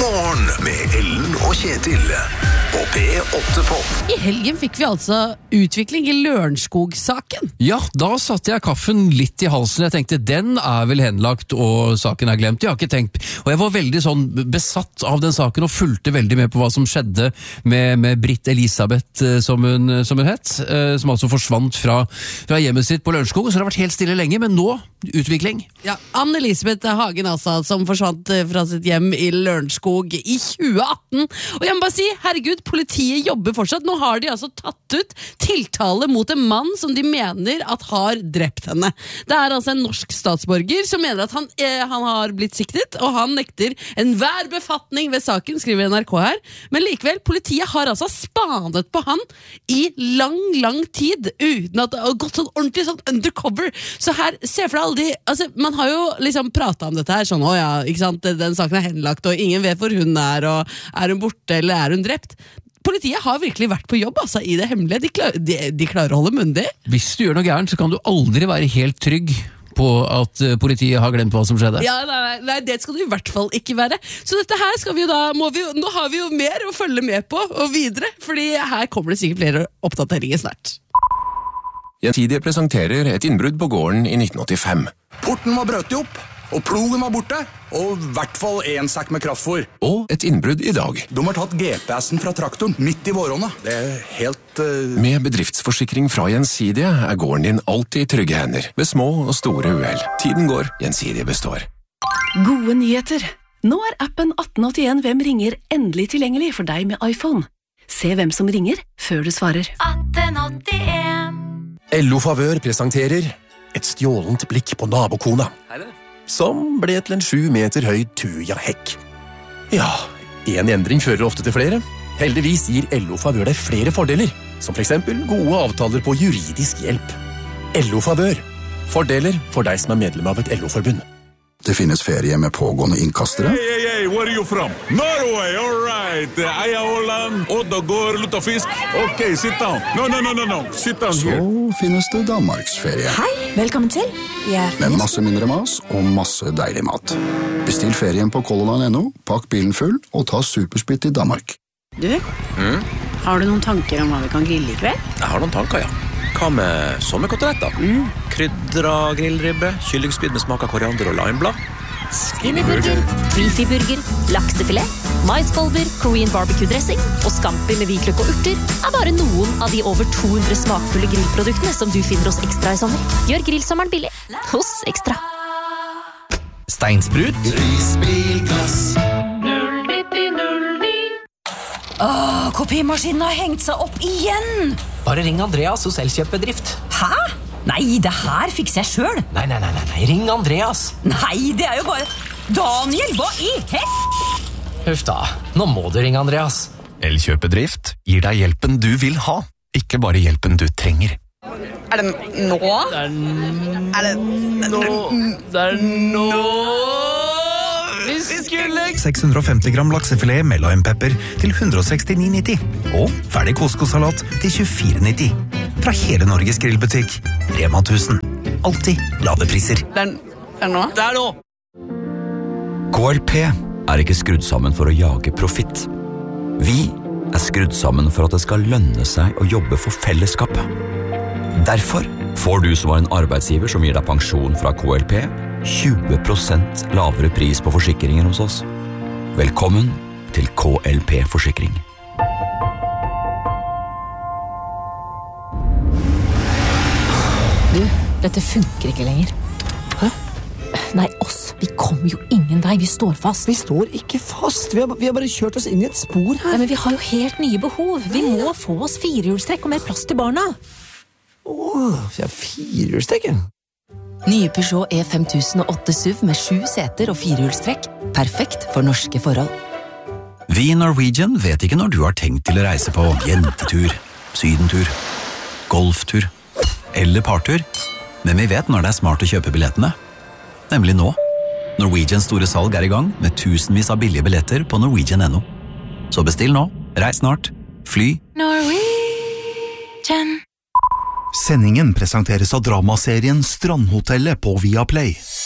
Morgen med Ellen og Kjetil på P8-pop. I helgen fikk vi altså utvikling i Lørenskog-saken. Ja, da satte jeg kaffen litt i halsen. Jeg tenkte, den vel henlagt, og saken glemt. Jeg har ikke tenkt, og jeg var veldig sånn besatt av den saken, og fulgte veldig med på hva som skjedde med Britt Elisabeth, som hun het, som altså forsvant fra hjemmet sitt på Lørenskog, så det har vært helt stille lenge, men nå, utvikling. Ja, Anne-Elisabeth Hagen altså, som forsvant fra sitt hjem i Lørenskog i 2018. Og jeg må bare si, herregud, politiet jobber fortsatt. Nå har de altså tatt ut tiltale mot en mann som de mener at har drept henne. Det altså en norsk statsborger som mener at han har blitt siktet, og han nekter enhver befatning ved saken, skriver NRK her. Men likevel, politiet har altså spanet på han i lang tid, uten at det har gått sånn ordentlig sånn undercover. Så her, se for deg alle de, altså man har jo liksom pratet om dette her, sånn, ja, ikke sant, den saken henlagt, og ingen vet hvor hun og hun borte, eller hun drept? Politiet har virkelig vært på jobb altså, i det hemmelige. De klarer å holde mundig. Hvis du gjør noe gærent, så kan du aldri være helt trygg på at politiet har glemt hva som skjedde. Ja, nei, det skal du i hvert fall ikke være. Så dette her skal vi jo da, nå har vi jo mer å følge med på og videre, fordi her kommer det sikkert flere oppdateringer snart. Gjensidige presenterer et innbrudd på gården i 1985. Porten var brøt opp, og plogen var borte, og i hvert fall en sekk med kraftfôr. Og et innbrudd i dag. De har tatt GPS-en fra traktoren midt i våronna. Det helt... Med bedriftsforsikring fra Gjensidige gården din alltid i trygge hender, ved små og store uhell. Tiden går, Gjensidige består. Gode nyheter. Nå appen 1881 Hvem ringer endelig tilgjengelig for deg med iPhone. Se hvem som ringer før du svarer. 1881. LO Favør presenterer et stjålent blikk på nabokona, som ble til en 7 meter høy tuja-hekk. Ja, en endring fører ofte til flere. Heldigvis gir LO Favør deg flere fordeler, som for eksempel gode avtaler på juridisk hjelp. LO Favør. Fordeler for deg som medlem av et LO-forbund. Det finnes ferie med pågående innkastere. Hey, where are you from? Norway, all right. Eia Holland, Oddagård, Luttafisk. Ok, sit down. No, sit down here. Så finnes det Danmarksferie. Hei, velkommen til. Med masse mindre mas og masse deilig mat. Bestill ferien på colorline.no, pakk bilen full og ta supersplitt i Danmark. Du, har du noen tanker om hva vi kan grille i kveld? Jeg har noen tanker, ja. Hva med sommerkoteletter? Krydra grillribbe, kyllingspyd med smak av koriander og limeblad. Skinnyburger, beefyburger, laksefilet, maiskolber, Korean barbecue-dressing og scampi med hvitløk og urter bare noen av de over 200 smakfulle grillproduktene som du finner hos Ekstra i sommer. Gjør grillsommeren billig hos Ekstra. Steinsprut. Risbilglass. Kopimaskinen har hengt seg opp igjen. Bare ring Andreas hos Elkjøpbedrift. Hæ? Nei, det her fikser jeg selv. Nei, ring Andreas. Nei, det jo bare... Daniel, hva i Huff da, nå må du ringe Andreas. Elkjøpedrift gir deg hjelpen du vil ha, ikke bare hjelpen du trenger. det nå? Det nå. Vi skulle 650 gram laksefilet med limepepper til 169,90 og ferdig koskosalat til 24,90 fra hele Norges grillbutikk Rema 1000. Alltid lave priser. Det nå? Det nå. KLP ikke skrudd sammen for å jage profitt. Vi skrudd sammen for at det skal lønne seg å jobbe for fellesskapet. Derfor får du som en arbeidsgiver som gir deg pensjon fra KLP 20% lavere pris på forsikringer hos oss. Velkommen til KLP Forsikring. Du, dette funker ikke lenger. Hæ? Nei, oss. Vi kommer jo ingen vei. Vi står fast. Vi står ikke fast. Vi har bare kjørt oss inn i et spor her. Nei, men vi har jo helt nye behov. Vi må få oss firehjulstrekk og mer plass til barna. Vi har firehjulstrekk. Nye Peugeot E5008 SUV med 7 seter og firehjulstrekk. Perfekt for norske forhold. Vi i Norwegian vet ikke når du har tenkt til å reise på jentetur, sydentur, golftur eller partur, men vi vet når det smart å kjøpe billettene. Nemlig nå. Norwegians store salg i gang med tusenvis av billige billetter på norwegian.no. Så bestill nå, reis snart, fly. Norwegian. Sendingen presenteres av dramaserien Strandhotellet på Viaplay.